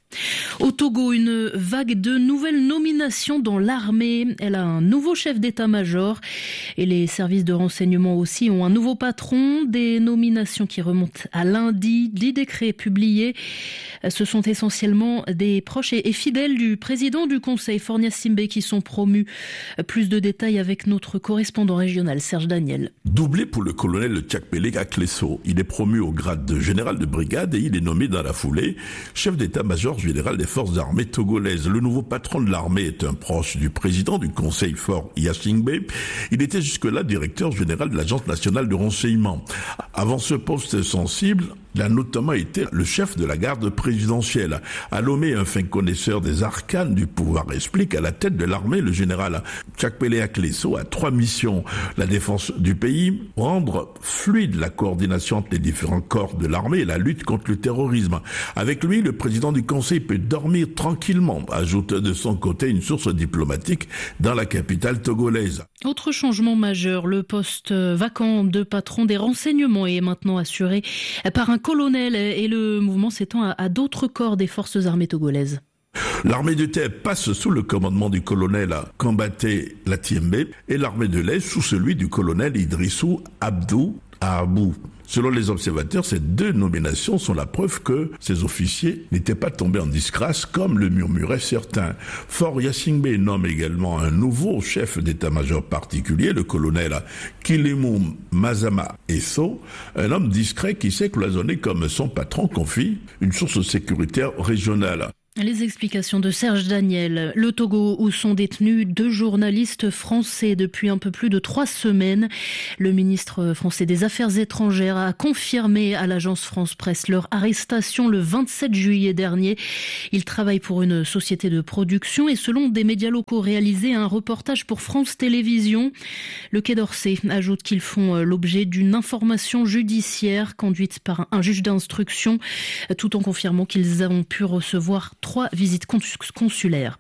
Au Togo, une vague de nouvelles nominations dans l'armée. Elle a un nouveau chef d'état-major et les services de renseignement aussi ont un nouveau patron. Des nominations qui remontent à lundi. 10 décrets publiés. Ce sont essentiellement des proches et fidèles du président du Conseil, Fornia Simbe, qui sont promus. Plus de détails avec notre correspondant régional, Serge Daniel. Doublé pour le colonel Tchakpele Aklesso. Il est promu au grade de général de brigade et il est nommé dans la foulée chef d'état-major général des forces armées togolaises. Le nouveau patron de l'armée est un proche du président du Conseil, Fort Yasingbe. Il était jusque-là directeur général de l'Agence nationale de renseignement. Avant ce poste sensible, il a notamment été le chef de la garde présidentielle. À Lomé, un fin connaisseur des arcanes du pouvoir explique à la tête de l'armée, le général Tchakpele Aklesso a 3 missions. La défense du pays, rendre fluide la coordination entre les différents corps de l'armée et la lutte contre le terrorisme. Avec lui, le président du Conseil peut dormir tranquillement, ajoute de son côté une source diplomatique dans la capitale togolaise. Autre changement majeur, le poste vacant de patron des renseignements est maintenant assuré par un colonel et le mouvement s'étend à d'autres corps des forces armées togolaises. L'armée de terre passe sous le commandement du colonel Kambaté Latiembe et l'armée de l'air sous celui du colonel Idrissou Abdou Abou. Selon les observateurs, ces 2 nominations sont la preuve que ces officiers n'étaient pas tombés en disgrâce comme le murmuraient certains. Fort Yasingbe nomme également un nouveau chef d'état-major particulier, le colonel Kilimou Mazama Esso, un homme discret qui sait cloisonner comme son patron confie une source sécuritaire régionale. Les explications de Serge Daniel. Le Togo, où sont détenus 2 journalistes français depuis un peu plus de 3 semaines. Le ministre français des Affaires étrangères a confirmé à l'agence France Presse leur arrestation le 27 juillet dernier. Ils travaillent pour une société de production et selon des médias locaux réalisé un reportage pour France Télévisions. Le Quai d'Orsay ajoute qu'ils font l'objet d'une information judiciaire conduite par un juge d'instruction, tout en confirmant qu'ils ont pu recevoir 3 visites consulaires.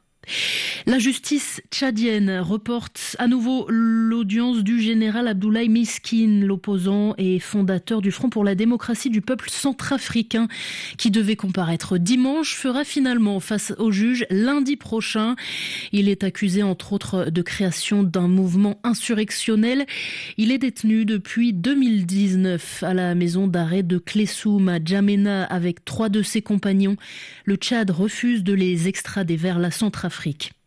La justice tchadienne reporte à nouveau l'audience du général Abdoulaye Miskine, l'opposant et fondateur du Front pour la démocratie du peuple centrafricain, qui devait comparaître dimanche, fera finalement face au juge lundi prochain. Il est accusé entre autres de création d'un mouvement insurrectionnel. Il est détenu depuis 2019 à la maison d'arrêt de Klessoum à Djamena avec 3 de ses compagnons. Le Tchad refuse de les extrader vers la Centrafrique.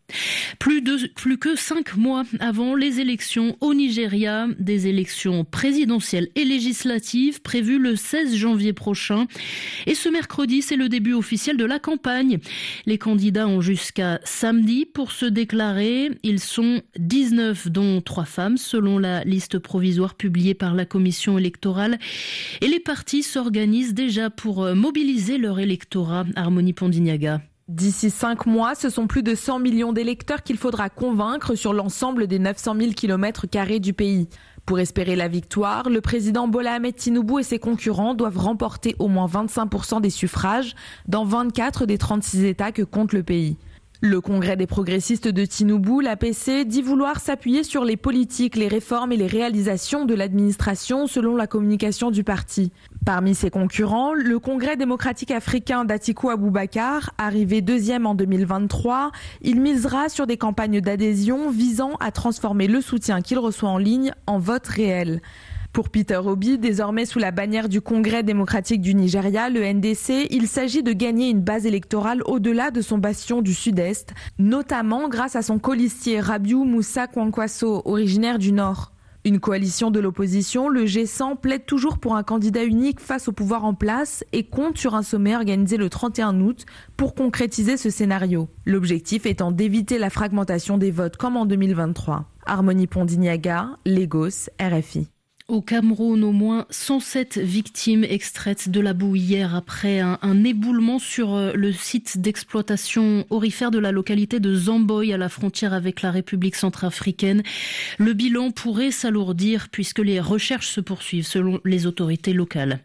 Plus que 5 mois avant les élections au Nigeria, des élections présidentielles et législatives prévues le 16 janvier prochain. Et ce mercredi, c'est le début officiel de la campagne. Les candidats ont jusqu'à samedi pour se déclarer. Ils sont 19, dont 3 femmes, selon la liste provisoire publiée par la commission électorale. Et les partis s'organisent déjà pour mobiliser leur électorat. Harmonie Pondignaga. D'ici 5 mois, ce sont plus de 100 millions d'électeurs qu'il faudra convaincre sur l'ensemble des 900 000 km² du pays. Pour espérer la victoire, le président Bola Ahmed Tinubu et ses concurrents doivent remporter au moins 25% des suffrages dans 24 des 36 États que compte le pays. Le Congrès des progressistes de Tinubu, l'APC, dit vouloir s'appuyer sur les politiques, les réformes et les réalisations de l'administration selon la communication du parti. Parmi ses concurrents, le Congrès démocratique africain d'Atiku Abubakar, arrivé 2e en 2023, il misera sur des campagnes d'adhésion visant à transformer le soutien qu'il reçoit en ligne en vote réel. Pour Peter Obi, désormais sous la bannière du Congrès démocratique du Nigeria, le NDC, il s'agit de gagner une base électorale au-delà de son bastion du sud-est, notamment grâce à son colistier Rabiu Moussa Kwankwaso, originaire du Nord. Une coalition de l'opposition, le G100, plaide toujours pour un candidat unique face au pouvoir en place et compte sur un sommet organisé le 31 août pour concrétiser ce scénario. L'objectif étant d'éviter la fragmentation des votes comme en 2023. Harmonie Pondignaga, Lagos, RFI. Au Cameroun, au moins 107 victimes extraites de la boue hier après un éboulement sur le site d'exploitation aurifère de la localité de Zamboy à la frontière avec la République centrafricaine. Le bilan pourrait s'alourdir puisque les recherches se poursuivent selon les autorités locales.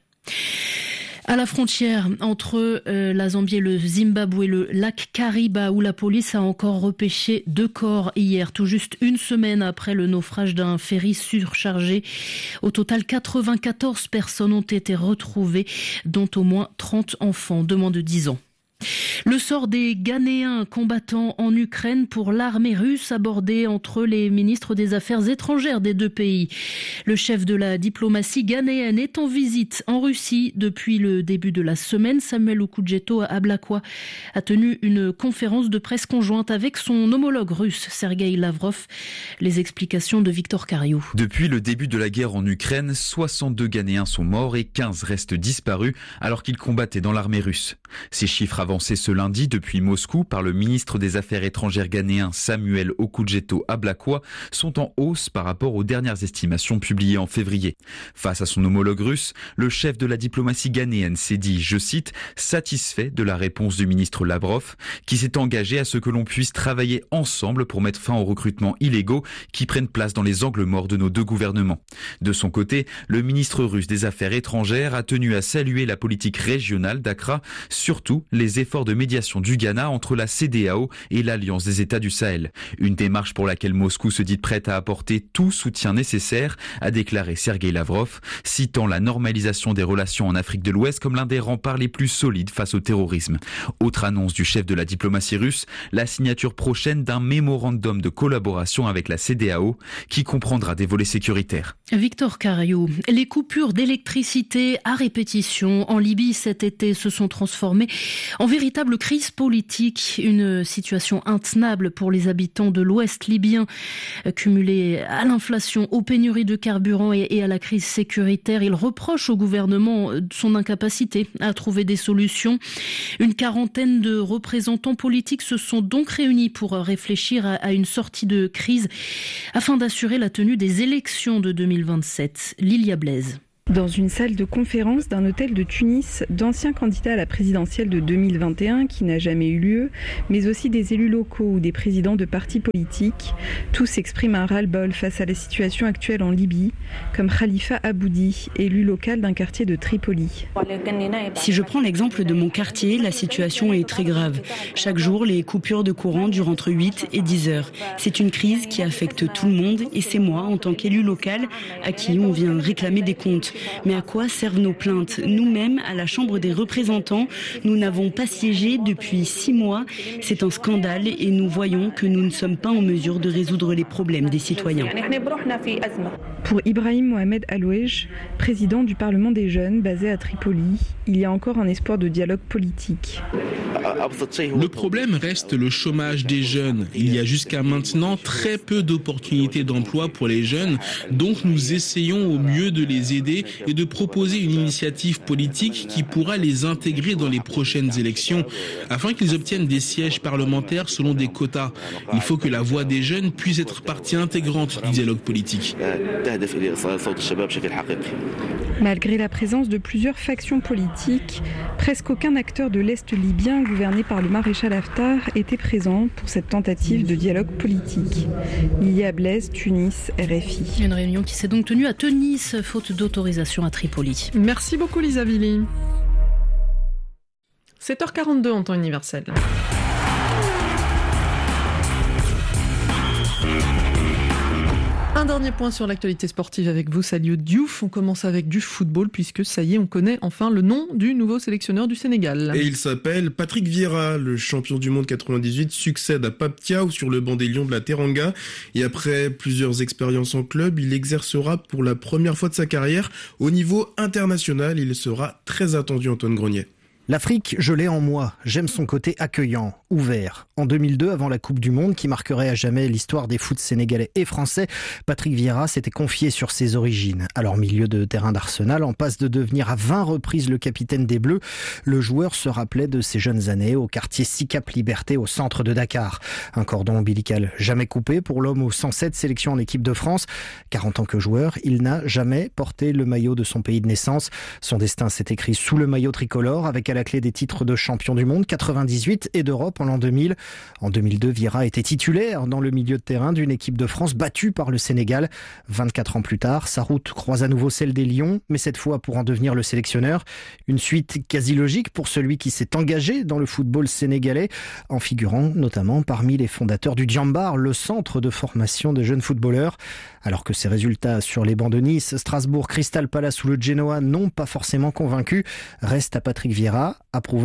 À la frontière entre la Zambie et le Zimbabwe, le lac Kariba, où la police a encore repêché 2 corps hier, tout juste une semaine après le naufrage d'un ferry surchargé. Au total, 94 personnes ont été retrouvées, dont au moins 30 enfants de moins de 10 ans. Le sort des Ghanéens combattant en Ukraine pour l'armée russe abordé entre les ministres des Affaires étrangères des deux pays. Le chef de la diplomatie ghanéenne est en visite en Russie depuis le début de la semaine. Samuel Okudjeto Ablakwa a tenu une conférence de presse conjointe avec son homologue russe, Sergueï Lavrov. Les explications de Victor Kariou. Depuis le début de la guerre en Ukraine, 62 Ghanéens sont morts et 15 restent disparus alors qu'ils combattaient dans l'armée russe. Ces chiffres avancés ce lundi depuis Moscou par le ministre des Affaires étrangères ghanéen Samuel Okudjeto Ablakwa sont en hausse par rapport aux dernières estimations publiées en février. Face à son homologue russe, le chef de la diplomatie ghanéenne s'est dit, je cite, satisfait de la réponse du ministre Lavrov, qui s'est engagé à ce que l'on puisse travailler ensemble pour mettre fin aux recrutements illégaux qui prennent place dans les angles morts de nos deux gouvernements. De son côté, le ministre russe des Affaires étrangères a tenu à saluer la politique régionale d'Accra, surtout les efforts de médiation du Ghana entre la CEDEAO et l'Alliance des États du Sahel. Une démarche pour laquelle Moscou se dit prête à apporter tout soutien nécessaire, a déclaré Sergueï Lavrov, citant la normalisation des relations en Afrique de l'Ouest comme l'un des remparts les plus solides face au terrorisme. Autre annonce du chef de la diplomatie russe, la signature prochaine d'un mémorandum de collaboration avec la CEDEAO qui comprendra des volets sécuritaires. Victor Kariou, les coupures d'électricité à répétition en Libye cet été se sont transformées en véritable crise politique, une situation intenable pour les habitants de l'Ouest libyen, cumulée à l'inflation, aux pénuries de carburant et à la crise sécuritaire. Il reproche au gouvernement son incapacité à trouver des solutions. Une quarantaine de représentants politiques se sont donc réunis pour réfléchir à une sortie de crise afin d'assurer la tenue des élections de 2027. Lilia Blaise. Dans une salle de conférence d'un hôtel de Tunis, d'anciens candidats à la présidentielle de 2021 qui n'a jamais eu lieu, mais aussi des élus locaux ou des présidents de partis politiques, tous expriment un ras-le-bol face à la situation actuelle en Libye, comme Khalifa Aboudi, élu local d'un quartier de Tripoli. Si je prends l'exemple de mon quartier, la situation est très grave. Chaque jour, les coupures de courant durent entre 8 et 10 heures. C'est une crise qui affecte tout le monde et c'est moi, en tant qu'élu local, à qui on vient réclamer des comptes. Mais à quoi servent nos plaintes ? Nous-mêmes, à la Chambre des représentants, nous n'avons pas siégé depuis 6 mois. C'est un scandale et nous voyons que nous ne sommes pas en mesure de résoudre les problèmes des citoyens. Pour Ibrahim Mohamed Alouej, président du Parlement des jeunes basé à Tripoli, il y a encore un espoir de dialogue politique. Le problème reste le chômage des jeunes. Il y a jusqu'à maintenant très peu d'opportunités d'emploi pour les jeunes, donc nous essayons au mieux de les aider et de proposer une initiative politique qui pourra les intégrer dans les prochaines élections, afin qu'ils obtiennent des sièges parlementaires selon des quotas. Il faut que la voix des jeunes puisse être partie intégrante du dialogue politique. Malgré la présence de plusieurs factions politiques, presque aucun acteur de l'Est libyen gouverné par le maréchal Haftar était présent pour cette tentative de dialogue politique. Lilia Blaise, Tunis, RFI. Une réunion qui s'est donc tenue à Tunis, faute d'autorisation à Tripoli. Merci beaucoup Lisa Villy. 7h42 en temps universel. Un dernier point sur l'actualité sportive avec vous, Saliou Diouf. On commence avec du football puisque ça y est, on connaît enfin le nom du nouveau sélectionneur du Sénégal. Et il s'appelle Patrick Vieira, le champion du monde 98, succède à Pape Thiaw sur le banc des Lions de la Teranga. Et après plusieurs expériences en club, il exercera pour la première fois de sa carrière au niveau international. Il sera très attendu, Antoine Grenier. L'Afrique, je l'ai en moi. J'aime son côté accueillant, ouvert. En 2002, avant la Coupe du Monde, qui marquerait à jamais l'histoire des foot sénégalais et français, Patrick Vieira s'était confié sur ses origines. Alors, milieu de terrain d'Arsenal, en passe de devenir à 20 reprises le capitaine des Bleus, le joueur se rappelait de ses jeunes années au quartier Sicap Liberté, au centre de Dakar. Un cordon ombilical jamais coupé pour l'homme aux 107 sélections en équipe de France. Car en tant que joueur, il n'a jamais porté le maillot de son pays de naissance. Son destin s'est écrit sous le maillot tricolore, avec à la clé des titres de champion du monde 98 et d'Europe en l'an 2000. En 2002, Vieira était titulaire dans le milieu de terrain d'une équipe de France battue par le Sénégal. 24 ans plus tard, sa route croise à nouveau celle des Lions, mais cette fois pour en devenir le sélectionneur. Une suite quasi logique pour celui qui s'est engagé dans le football sénégalais, en figurant notamment parmi les fondateurs du Djambar, le centre de formation des jeunes footballeurs. Alors que ses résultats sur les bancs de Nice, Strasbourg, Crystal Palace ou le Genoa n'ont pas forcément convaincu, reste à Patrick Vieira à prouver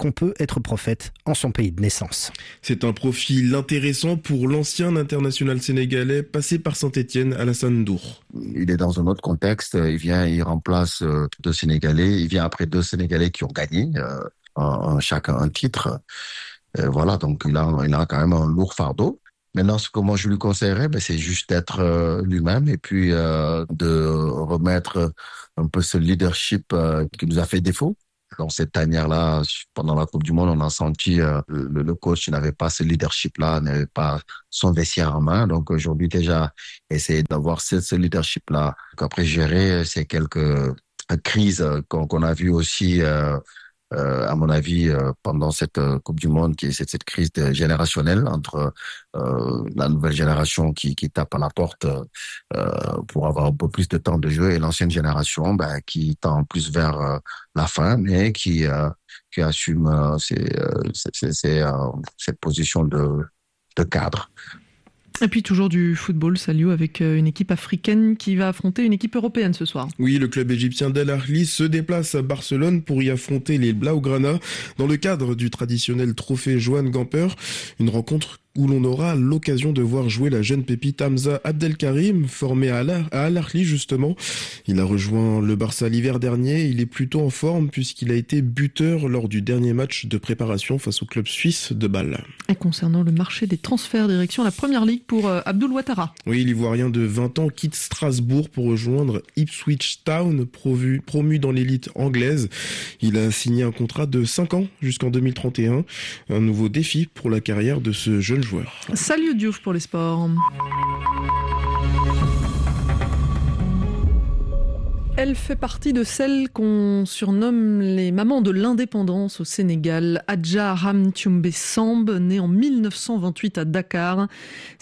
qu'on peut être prophète en son pays de naissance. C'est un profil intéressant pour l'ancien international sénégalais passé par Saint-Etienne, Alassane Ndour. Il est dans un autre contexte, il remplace 2 Sénégalais, il vient après 2 Sénégalais qui ont gagné chacun un titre. Voilà, donc il a quand même un lourd fardeau. Maintenant, ce que moi je lui conseillerais, c'est juste d'être lui-même et puis de remettre un peu ce leadership qui nous a fait défaut. Dans cette tanière-là, pendant la Coupe du Monde, on a senti le coach n'avait pas ce leadership-là, n'avait pas son vestiaire en main. Donc aujourd'hui déjà, essayer d'avoir ce leadership-là. Après gérer ces quelques crises qu'on a vues aussi à mon avis, pendant cette Coupe du Monde, qui est cette crise générationnelle entre la nouvelle génération qui tape à la porte pour avoir un peu plus de temps de jeu et l'ancienne génération qui tend plus vers la fin, mais qui assume cette position de cadre. Et puis toujours du football, Saliou, avec une équipe africaine qui va affronter une équipe européenne ce soir. Oui, le club égyptien d'Al Ahly se déplace à Barcelone pour y affronter les Blaugrana dans le cadre du traditionnel trophée Johan Gamper. Une rencontre où l'on aura l'occasion de voir jouer la jeune pépite Hamza Abdelkarim, formé à Al Ahly justement. Il a rejoint le Barça l'hiver dernier, il est plutôt en forme puisqu'il a été buteur lors du dernier match de préparation face au club suisse de Bâle. Et concernant le marché des transferts, direction la Première Ligue pour Abdoul Ouattara. Oui, l'Ivoirien de 20 ans quitte Strasbourg pour rejoindre Ipswich Town, promu dans l'élite anglaise. Il a signé un contrat de 5 ans jusqu'en 2031. Un nouveau défi pour la carrière de ce jeune joueur. Salut Diouf pour les sports. Elle fait partie de celles qu'on surnomme les mamans de l'indépendance au Sénégal. Adja Aram Thioumbe Samb, née en 1928 à Dakar.